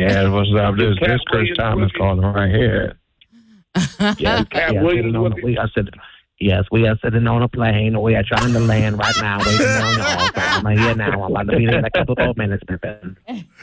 Yeah, what's up? This Chris Thomas calling right here. Yes, I said, yes, we are sitting on a plane. We are trying to land right now, waiting on y'all. So I'm here now. I'm about to be there in a couple of minutes, Pippin.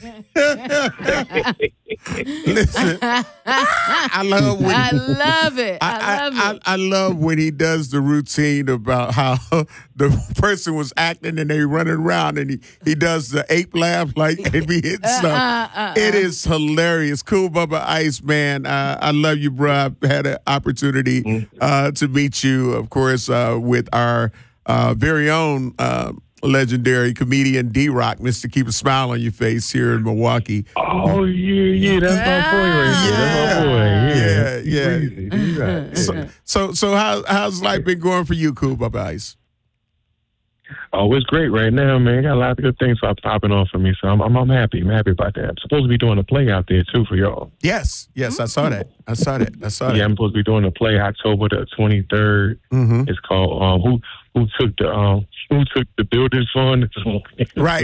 Listen, I love it. I love when he does the routine about how the person was acting and they running around and he does the ape laugh like they be hitting stuff. It is hilarious. Cool Bubba Ice, man. I love you, bro. I've had an opportunity to meet you, of course, with our very own legendary comedian D-Rock, Mr. Keep a Smile on Your Face here in Milwaukee. Oh, yeah, that's my boy right there. That's my boy. Yeah. So how's life been going for you, Cool Bubba Ice? Oh, it's great right now, man. Got a lot of good things popping off for me, so I'm happy. I'm happy about that. I'm supposed to be doing a play out there, too, for y'all. Yes, I saw that. Yeah, I'm supposed to be doing a play October the 23rd. Mm-hmm. It's called Who Took the Building Fund? Right.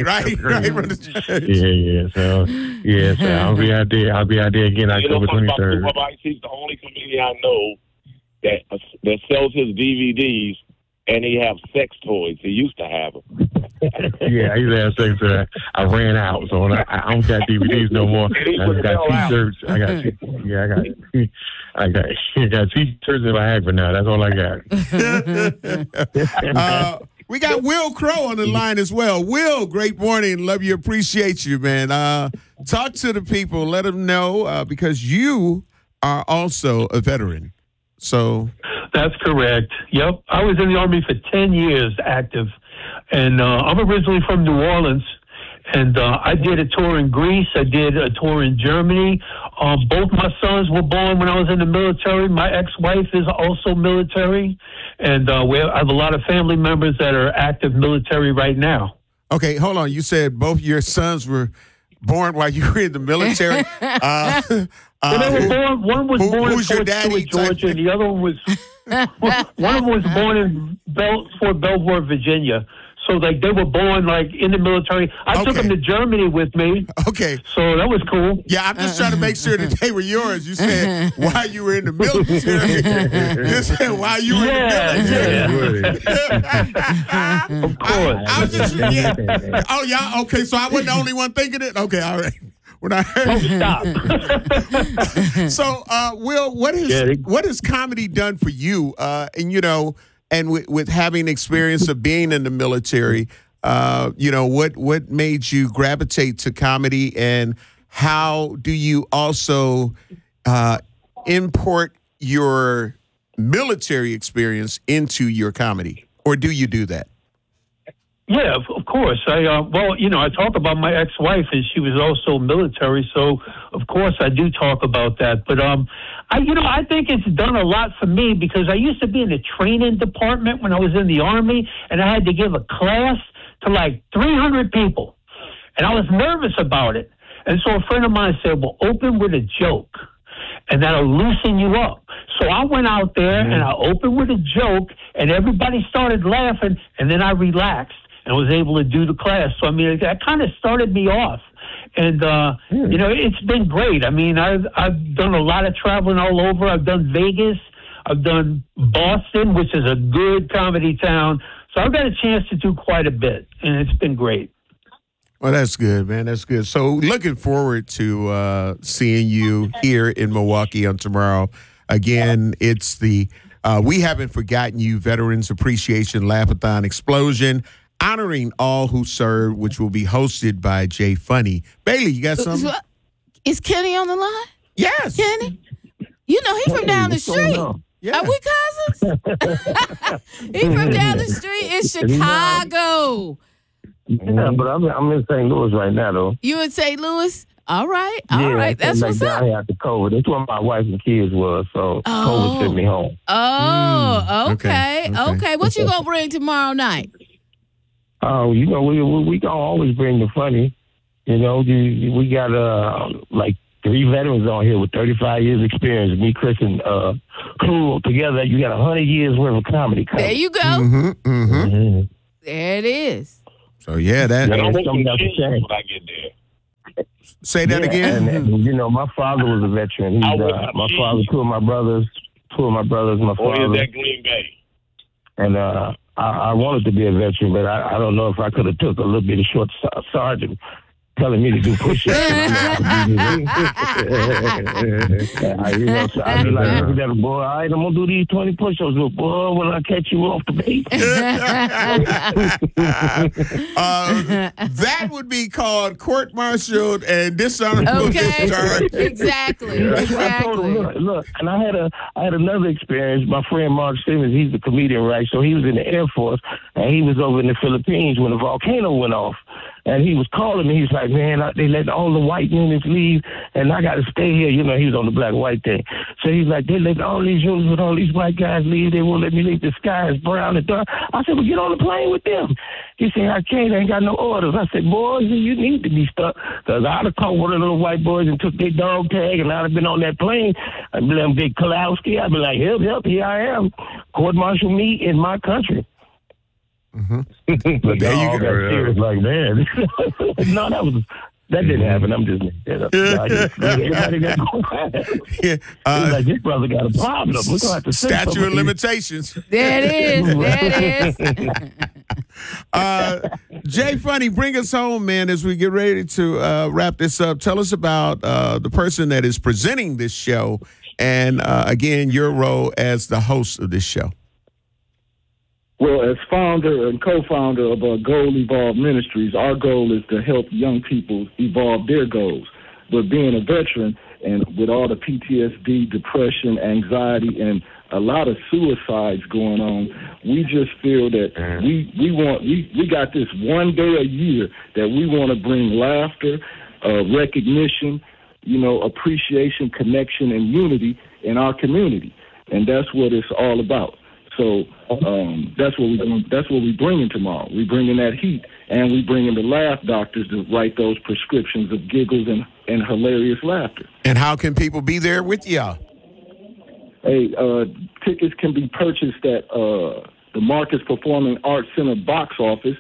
Yeah. So I'll be out there again October 23rd. He's the only comedian I know that sells his DVDs. And he have sex toys. He used to have them. Yeah, I used to have sex toys. I ran out, so I don't got DVDs no more. I got T-shirts. I got T-shirts and Viagra now. That's all I got. We got Will Crow on the line as well. Will, great morning. Love you. Appreciate you, man. Talk to the people. Let them know because you are also a veteran. So that's correct. Yep. I was in the Army for 10 years active, and I'm originally from New Orleans, and I did a tour in Greece. I did a tour in Germany. Both my sons were born when I was in the military. My ex-wife is also military, and I have a lot of family members that are active military right now. Okay, hold on. You said both your sons were born while you were in the military. They were born. One was born in Fort Stewart, Georgia, and the other one was one of them was born in Fort Belvoir, Virginia. So they were born in the military. I took them to Germany with me. Okay. So that was cool. Yeah, I'm just trying to make sure that they were yours. You said while you were in the military. You said while you were in the military. Of course. I was just, Oh, yeah. Okay, so I wasn't the only one thinking it? Okay, all right. When I heard stop. So, Will, what has comedy done for you? And with having experience of being in the military, what made you gravitate to comedy, and how do you also import your military experience into your comedy, or do you do that? Yeah, of course. I talk about my ex-wife, and she was also military, so of course I do talk about that. But I think it's done a lot for me because I used to be in the training department when I was in the Army, and I had to give a class to 300 people, and I was nervous about it. And so a friend of mine said, "Well, open with a joke, and that'll loosen you up." So I went out there and I opened with a joke, and everybody started laughing, and then I relaxed and was able to do the class. So, that kind of started me off. And, it's been great. I've done a lot of traveling all over. I've done Vegas. I've done Boston, which is a good comedy town. So I've got a chance to do quite a bit, and it's been great. Well, that's good, man. That's good. So looking forward to seeing you here in Milwaukee on tomorrow. Again, it's the We Haven't Forgotten You Veterans Appreciation Laugh-a-thon Explosion, honoring all who served, which will be hosted by Jay Funny. Bailey, you got something? Is Kenny on the line? Yes. Kenny? He's from down the street. Yeah. Are we cousins? He's from down the street in Chicago. Yeah, but I'm in St. Louis right now, though. You in St. Louis? All right. That's what's up. I had the COVID. That's where my wife and kids was, so COVID sent me home. Oh, okay. What you going to bring tomorrow night? Oh, we gonna always bring the funny. We got 3 veterans on here with 35 years experience. Me, Chris, and Clue together. You got 100 years worth of comedy. There you go. There it is. So yeah, And I want some cheese when I get there. Say that again. And, you know, my father was a veteran. My father, two of my brothers, my father. Or is that Green Bay? And I wanted to be a veteran, but I don't know if I could have took a little bit of short sergeant telling me to do push-ups. So I'd be like, look at that, boy, all right, I'm going to do these 20 push-ups, but boy, when I catch you off the base. That would be called court-martialed and dishonorable discharge. Exactly. I told him, look, and I had another experience. My friend Mark Stevens, he's a comedian, right? So he was in the Air Force, and he was over in the Philippines when the volcano went off. And he was calling me. He's like, man, they let all the white units leave, and I got to stay here. You know, he was on the black-white thing. So he's like, they let all these units with all these white guys leave. They won't let me leave. The sky is brown and dark. I said, well, get on the plane with them. He said, I can't. I ain't got no orders. I said, boys, you need to be stuck. Because I'd have caught one of those white boys and took their dog tag, and I'd have been on that plane. I'd be like, Big Kalowski. I'd be like, help, here I am. Court-martial me in my country. Mm-hmm. But there you go. Serious like that. No, that didn't happen. I'm just making that up. Everybody got like, this brother got a problem. We're gonna have to statute of limitations. There it is. Jay Funny, bring us home, man, as we get ready to wrap this up. Tell us about the person that is presenting this show, and again, your role as the host of this show. Well, as founder and co-founder of Goal Evolve Ministries, our goal is to help young people evolve their goals. But being a veteran and with all the PTSD, depression, anxiety, and a lot of suicides going on, we just feel that we got this one day a year that we want to bring laughter, recognition, appreciation, connection, and unity in our community. And that's what it's all about. So that's what we're doing. That's what we're bringing tomorrow. We're bringing that heat, and we're bringing the laugh doctors to write those prescriptions of giggles and hilarious laughter. And how can people be there with y'all? Hey, tickets can be purchased at the Marcus Performing Arts Center box office.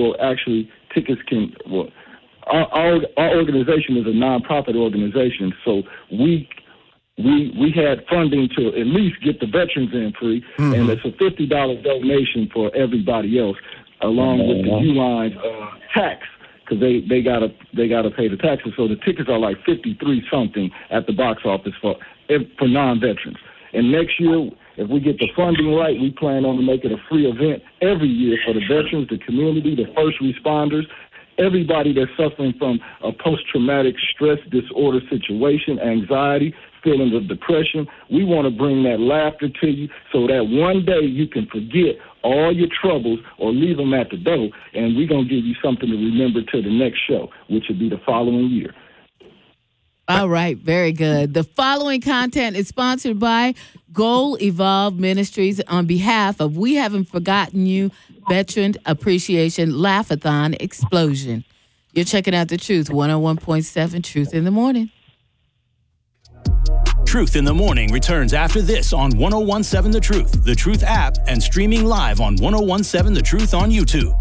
Our organization is a nonprofit organization, so we had funding to at least get the veterans in free, and it's a $50 donation for everybody else, along with the Uline tax, because they gotta pay the taxes. So the tickets are like $53 something at the box office for non-veterans. And next year, if we get the funding right, we plan on to make it a free event every year for the veterans, the community, the first responders, everybody that's suffering from a post-traumatic stress disorder situation, anxiety, feelings of depression. We want to bring that laughter to you so that one day you can forget all your troubles or leave them at the door, and we're going to give you something to remember to the next show, which will be the following year. All right, very good. The following content is sponsored by Goal Evolve Ministries on behalf of We Haven't Forgotten You Veteran Appreciation Laugh-a-thon Explosion. You're checking out The Truth, 101.7 Truth in the Morning. Truth in the Morning returns after this on 101.7 The Truth app, and streaming live on 101.7 The Truth on YouTube.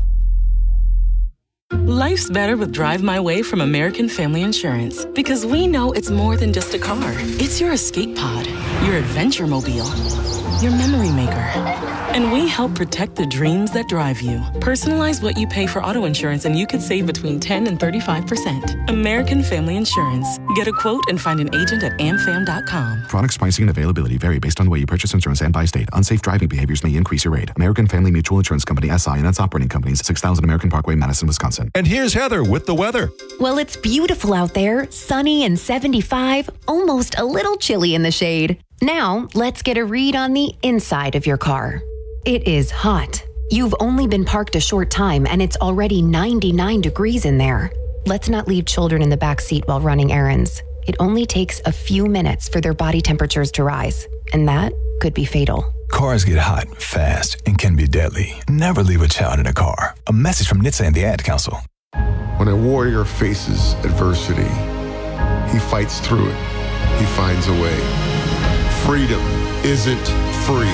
Life's better with Drive My Way from American Family Insurance, because we know it's more than just a car. It's your escape pod, your adventure mobile, your memory maker. And we help protect the dreams that drive you. Personalize what you pay for auto insurance and you could save between 10 and 35%. American Family Insurance. Get a quote and find an agent at amfam.com. Products, pricing, and availability vary based on the way you purchase insurance and by state. Unsafe driving behaviors may increase your rate. American Family Mutual Insurance Company, SI, and its operating companies, 6000 American Parkway, Madison, Wisconsin. And here's Heather with the weather. Well, it's beautiful out there, sunny and 75, almost a little chilly in the shade. Now, let's get a read on the inside of your car. It is hot. You've only been parked a short time and it's already 99 degrees in there. Let's not leave children in the back seat while running errands. It only takes a few minutes for their body temperatures to rise, and that could be fatal. Cars get hot fast and can be deadly. Never leave a child in a car. A message from NHTSA and the Ad Council. When a warrior faces adversity, he fights through it. He finds a way. Freedom isn't free.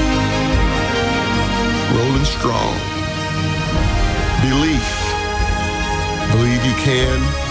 Rolling strong. Belief. Believe you can.